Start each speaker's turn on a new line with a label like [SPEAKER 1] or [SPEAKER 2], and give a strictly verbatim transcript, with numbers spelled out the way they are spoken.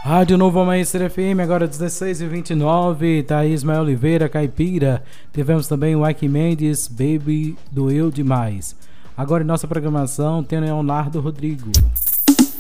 [SPEAKER 1] Rádio Novo Amanhecer F M, agora dezesseis e vinte e nove. Tá aí Ismael Oliveira, Caipira. Tivemos também o Ike Mendes, Baby Doeu Demais. Agora em nossa programação tem Leonardo Rodrigo.